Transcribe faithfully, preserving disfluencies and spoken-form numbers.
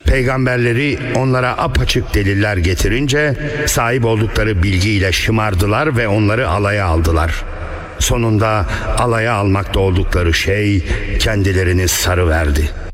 Peygamberleri onlara apaçık deliller getirince sahip oldukları bilgiyle şımardılar ve onları alaya aldılar. Sonunda alaya almakta oldukları şey kendilerini sarıverdi.